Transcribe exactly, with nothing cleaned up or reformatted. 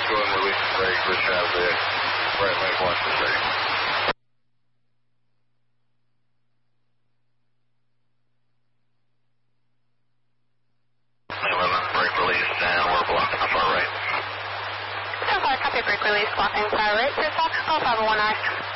go ahead and release the brake. Let's have the right leg watch the brake. eleven, brake release, and we're blocking the far right. ten five, copy brake release, blocking far right, two five, oh five one nine.